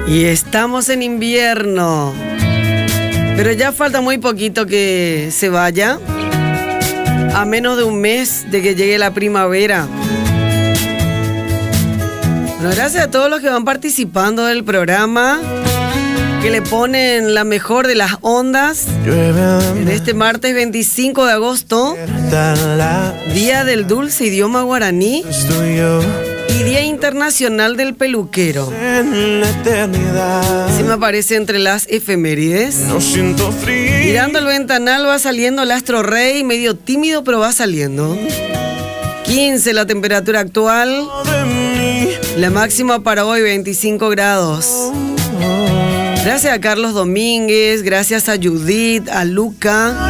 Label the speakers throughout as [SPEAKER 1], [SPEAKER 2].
[SPEAKER 1] Y estamos en invierno, pero ya falta muy poquito que se vaya, a menos de un mes de que llegue la primavera. Bueno, gracias a todos los que van participando del programa, que le ponen la mejor de las ondas en este martes 25 de agosto, Día del Dulce Idioma Guaraní y Día Internacional del Peluquero. Sí me aparece entre las efemérides. Mirando el ventanal va saliendo el astro rey, medio tímido pero va saliendo. 15 la temperatura actual, la máxima para hoy 25 grados. Gracias a Carlos Domínguez, gracias a Judith, a Luca.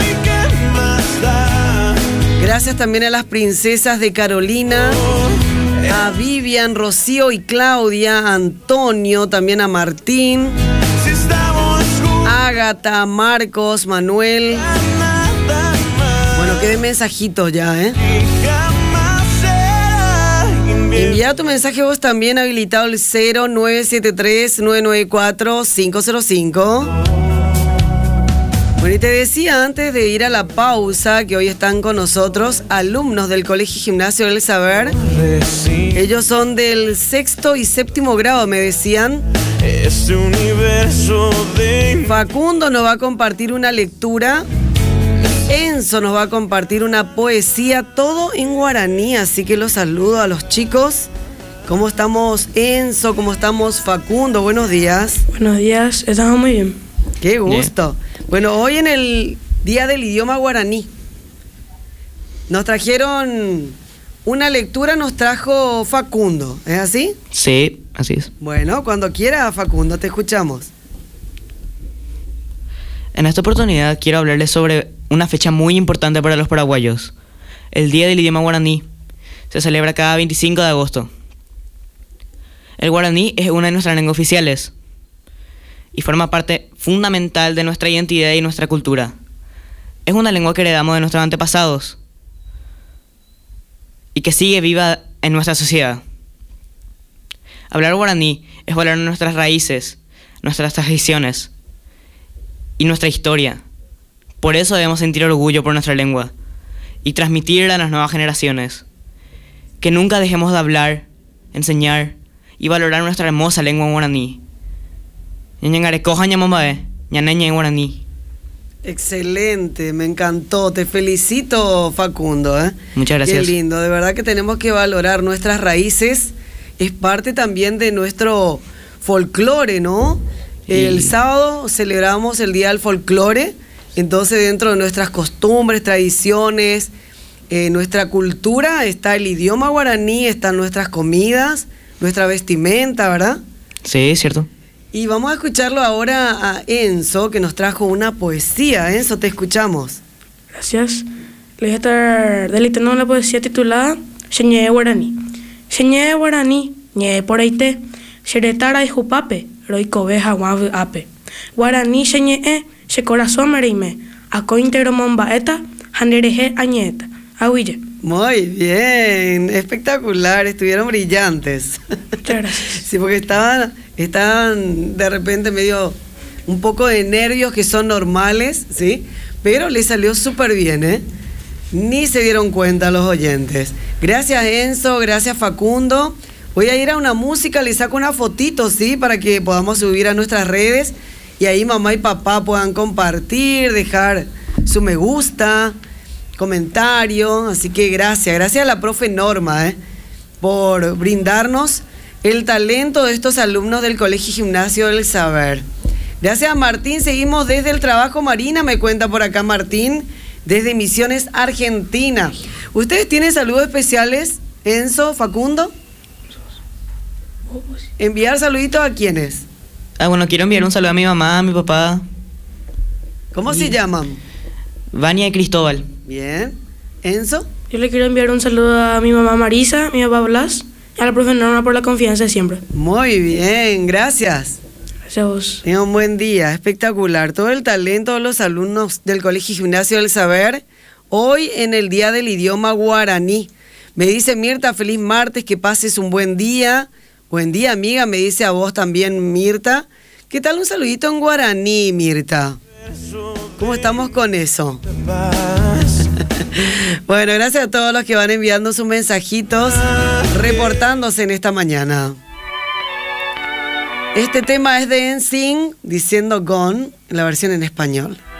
[SPEAKER 1] Gracias también a las princesas de Carolina, a Vivian, Rocío y Claudia, a Antonio, también a Martín, Ágata, Marcos, Manuel. Bueno, qué de mensajitos ya, ¿eh? Envía tu mensaje vos también, habilitado el 0973-994-505. Bueno, y te decía antes de ir a la pausa que hoy están con nosotros alumnos del Colegio Gimnasio del Saber. Ellos son del 6º y 7º grado, me decían. Facundo nos va a compartir una lectura. Enzo nos va a compartir una poesía, todo en guaraní, así que los saludo a los chicos. ¿Cómo estamos, Enzo? ¿Cómo estamos, Facundo? Buenos días.
[SPEAKER 2] Buenos días, estamos muy bien.
[SPEAKER 1] Qué gusto. Bien. Bueno, hoy en el Día del Idioma Guaraní nos trajeron una lectura, nos trajo Facundo, ¿es así?
[SPEAKER 3] Sí, así es.
[SPEAKER 1] Bueno, cuando quiera, Facundo, te escuchamos.
[SPEAKER 3] En esta oportunidad quiero hablarles sobre una fecha muy importante para los paraguayos. El Día del Idioma Guaraní se celebra cada 25 de agosto. El guaraní es una de nuestras lenguas oficiales y forma parte fundamental de nuestra identidad y nuestra cultura. Es una lengua que heredamos de nuestros antepasados y que sigue viva en nuestra sociedad. Hablar guaraní es hablar de nuestras raíces, nuestras tradiciones y nuestra historia. Por eso debemos sentir orgullo por nuestra lengua y transmitirla a las nuevas generaciones. Que nunca dejemos de hablar, enseñar y valorar nuestra hermosa lengua guaraní. Guaraní.
[SPEAKER 1] Excelente, me encantó. Te felicito, Facundo, ¿eh?
[SPEAKER 3] Muchas gracias.
[SPEAKER 1] Qué lindo, de verdad que tenemos que valorar nuestras raíces. Es parte también de nuestro folclore, ¿no? El sábado celebramos el Día del Folclore. Entonces, dentro de nuestras costumbres, tradiciones, nuestra cultura, está el idioma guaraní, están nuestras comidas, nuestra vestimenta, ¿verdad?
[SPEAKER 3] Sí, es cierto.
[SPEAKER 1] Y vamos a escucharlo ahora a Enzo, que nos trajo una poesía. Enzo, te escuchamos.
[SPEAKER 2] Gracias. Les voy a estar deleitando una poesía titulada Xeñe Guaraní. Xeñe Guaraní, ñe por aite, xeretara y jupape, roicobeja guavu ape. Guaraní xeñe se corazón merime, aco íntegro mombaeta, handereje añeta. Ahuille.
[SPEAKER 1] Muy bien, espectacular, estuvieron brillantes.
[SPEAKER 2] Muchas gracias.
[SPEAKER 1] Sí, porque estaban de repente medio un poco de nervios que son normales, ¿sí? Pero les salió súper bien, ¿eh? Ni se dieron cuenta los oyentes. Gracias, Enzo, gracias, Facundo. Voy a ir a una música, les saco una fotito, ¿sí? Para que podamos subir a nuestras redes y ahí mamá y papá puedan compartir, dejar su me gusta, comentario. Así que gracias a la profe Norma, por brindarnos el talento de estos alumnos del Colegio Gimnasio del Saber. Gracias a Martín, seguimos desde el trabajo. Marina me cuenta por acá, Martín, desde Misiones, Argentina. ¿Ustedes tienen saludos especiales, Enzo, Facundo? ¿Enviar saluditos a quiénes?
[SPEAKER 3] Bueno, quiero enviar un saludo a mi mamá, a mi papá.
[SPEAKER 1] ¿Cómo se llaman?
[SPEAKER 3] Vania y Cristóbal.
[SPEAKER 1] Bien. ¿Enzo?
[SPEAKER 2] Yo le quiero enviar un saludo a mi mamá Marisa, mi papá Blas y a la profe Norma por la confianza de siempre.
[SPEAKER 1] Muy bien, gracias.
[SPEAKER 2] Gracias a vos.
[SPEAKER 1] Tenga un buen día, espectacular. Todo el talento de los alumnos del Colegio Gimnasio del Saber, hoy en el Día del Idioma Guaraní. Me dice Mirta, feliz martes, que pases un buen día. Buen día, amiga, me dice a vos también Mirta. ¿Qué tal un saludito en guaraní, Mirta? ¿Cómo estamos con eso? Bueno, gracias a todos los que van enviando sus mensajitos, reportándose en esta mañana. Este tema es de NSYNC, diciendo Gone, la versión en español.